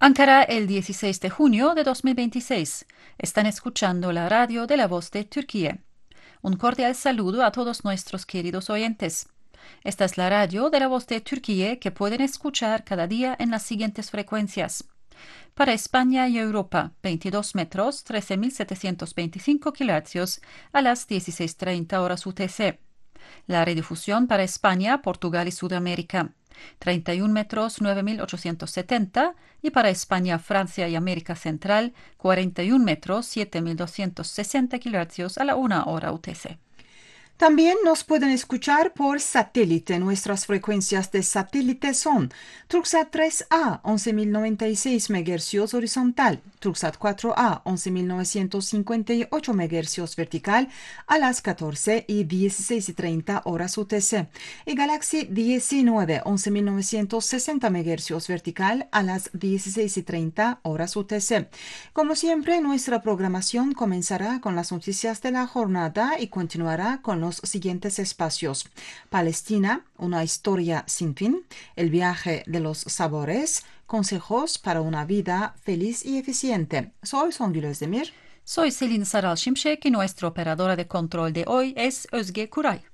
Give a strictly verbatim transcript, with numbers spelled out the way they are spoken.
Ankara, el dieciséis de junio de dos mil veintiséis. Están escuchando la radio de la Voz de Turquía. Un cordial saludo a todos nuestros queridos oyentes. Esta es la radio de la Voz de Turquía que pueden escuchar cada día en las siguientes frecuencias. Para España y Europa, veintidós metros, trece mil setecientos veinticinco kilohercios a las dieciséis treinta horas U T C. La redifusión para España, Portugal y Sudamérica, treinta y un metros, nueve mil ochocientos setenta, y para España, Francia y América Central, cuarenta y un metros, siete mil doscientos sesenta kilohercios a la una hora U T C. También nos pueden escuchar por satélite. Nuestras frecuencias de satélite son Truxat tres A, once mil noventa y seis megahercios horizontal, Truxat cuatro A, once mil novecientos cincuenta y ocho megahercios vertical a las catorce y dieciséis y treinta horas U T C, y Galaxy diecinueve, once mil novecientos sesenta megahercios vertical a las dieciséis y treinta horas U T C. Como siempre, nuestra programación comenzará con las noticias de la jornada y continuará con los siguientes espacios: Palestina, una historia sin fin, el viaje de los sabores, consejos para una vida feliz y eficiente. Soy Songül Özdemir. Soy Selin Saral Şimşek y nuestra operadora de control de hoy es Özge Kuray.